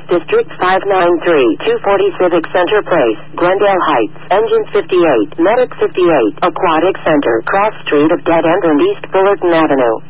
District 593, 240 Civic Center Place, Glendale Heights, Engine 58, Medic 58, Aquatic Center, Cross Street of Dead End and East Fullerton Avenue.